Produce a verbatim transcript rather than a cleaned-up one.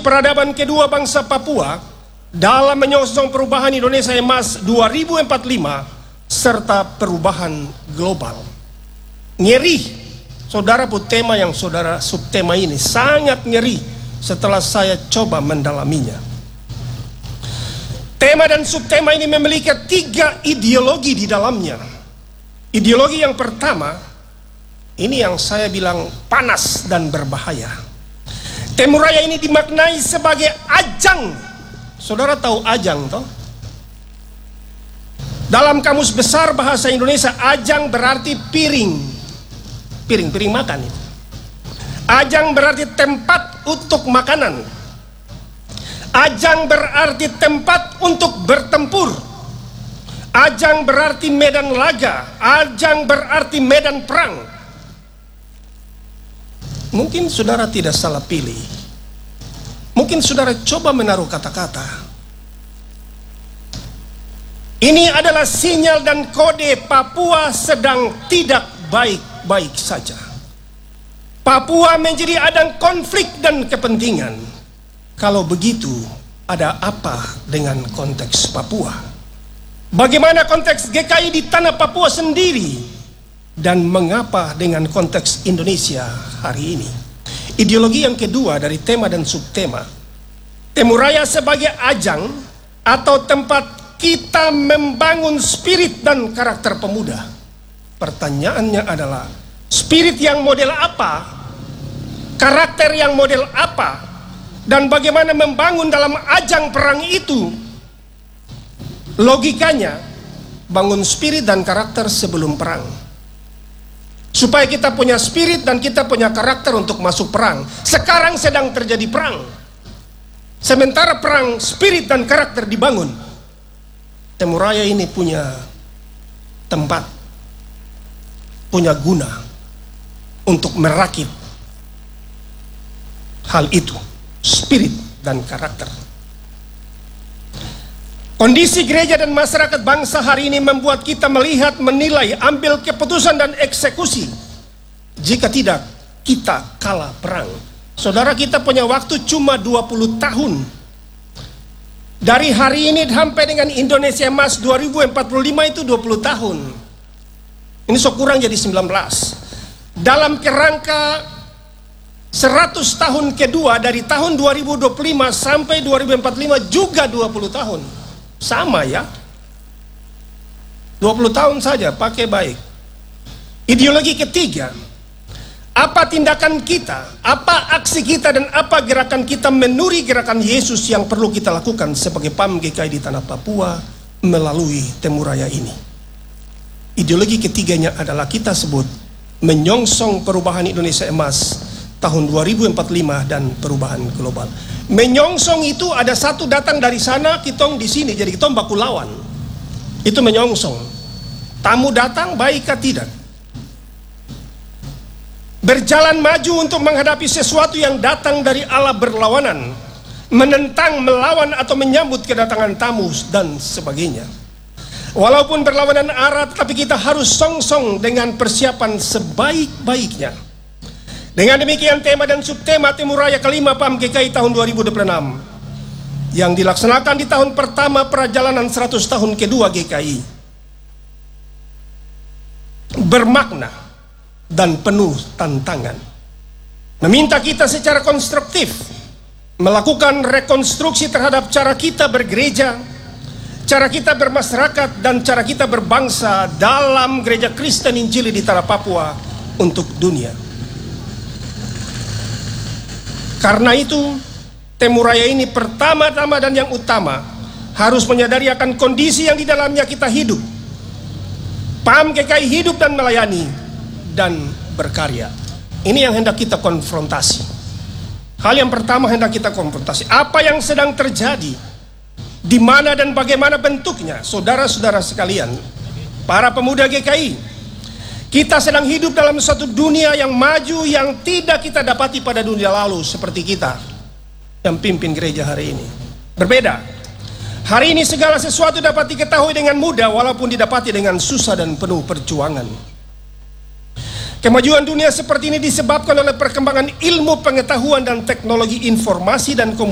peradaban kedua bangsa Papua dalam menyongsong perubahan Indonesia Emas dua ribu empat puluh lima serta perubahan global. Ngeri, saudara, pun tema yang saudara subtema ini sangat ngeri setelah saya coba mendalaminya. Tema dan subtema ini memiliki tiga ideologi di dalamnya. Ideologi yang pertama, ini yang saya bilang panas dan berbahaya. Temuraya ini dimaknai sebagai ajang. Saudara tahu ajang toh? Dalam kamus besar bahasa Indonesia, ajang berarti piring. Piring, piring makan itu. Ajang berarti tempat untuk makanan. Ajang berarti tempat untuk bertempur. Ajang berarti medan laga. Ajang berarti medan perang. Mungkin saudara tidak salah pilih. Mungkin saudara coba menaruh kata-kata. Ini adalah sinyal dan kode Papua sedang tidak baik-baik saja. Papua menjadi adang konflik dan kepentingan. Kalau begitu, ada apa dengan konteks Papua? Bagaimana konteks G K I di tanah Papua sendiri? Dan mengapa dengan konteks Indonesia hari ini? Ideologi yang kedua dari tema dan subtema, Temuraya sebagai ajang atau tempat kita membangun spirit dan karakter pemuda. Pertanyaannya adalah, spirit yang model apa? Karakter yang model apa? Dan bagaimana membangun dalam ajang perang itu? Logikanya, bangun spirit dan karakter sebelum perang, supaya kita punya spirit dan kita punya karakter untuk masuk perang. Sekarang sedang terjadi perang. Sementara perang spirit dan karakter dibangun, Temuraya ini punya tempat, punya guna untuk merakit hal itu, spirit dan karakter. Kondisi gereja dan masyarakat bangsa hari ini membuat kita melihat, menilai, ambil keputusan dan eksekusi. Jika tidak, kita kalah perang. Saudara, kita punya waktu cuma dua puluh tahun. Dari hari ini sampai dengan Indonesia Emas dua ribu empat puluh lima itu dua puluh tahun. Ini sok kurang jadi sembilan belas. Dalam kerangka seratus tahun kedua, dari tahun dua ribu dua puluh lima sampai dua ribu empat puluh lima juga dua puluh tahun. Sama ya, dua puluh tahun saja, pakai baik. Ideologi ketiga, apa tindakan kita, apa aksi kita, dan apa gerakan kita menuri gerakan Yesus yang perlu kita lakukan sebagai P A M G K I di tanah Papua melalui Temuraya ini. Ideologi ketiganya adalah kita sebut menyongsong perubahan Indonesia Emas tahun dua ribu empat puluh lima dan perubahan global. Menyongsong itu ada satu datang dari sana, kitong di sini, jadi kitong baku lawan. Itu menyongsong. Tamu datang, baik atau tidak? Berjalan maju untuk menghadapi sesuatu yang datang dari Allah berlawanan, menentang, melawan atau menyambut kedatangan tamu dan sebagainya. Walaupun berlawanan arah, tetapi kita harus songsong dengan persiapan sebaik-baiknya. Dengan demikian, tema dan subtema Temuraya kelima P A M G K I tahun dua ribu dua puluh enam yang dilaksanakan di tahun pertama perjalanan seratus tahun kedua G K I bermakna dan penuh tantangan, meminta kita secara konstruktif melakukan rekonstruksi terhadap cara kita bergereja, cara kita bermasyarakat, dan cara kita berbangsa dalam gereja Kristen Injili di tanah Papua untuk dunia. Karena itu, Temuraya ini pertama-tama dan yang utama harus menyadari akan kondisi yang di dalamnya kita hidup. P A M G K I hidup dan melayani dan berkarya. Ini yang hendak kita konfrontasi. Hal yang pertama hendak kita konfrontasi, apa yang sedang terjadi, di mana dan bagaimana bentuknya. Saudara-saudara sekalian, para pemuda G K I, kita sedang hidup dalam suatu dunia yang maju yang tidak kita dapati pada dunia lalu seperti kita yang pimpin gereja hari ini. Berbeda. Hari ini segala sesuatu dapat diketahui dengan mudah walaupun didapati dengan susah dan penuh perjuangan. Kemajuan dunia seperti ini disebabkan oleh perkembangan ilmu pengetahuan dan teknologi informasi dan komunikasi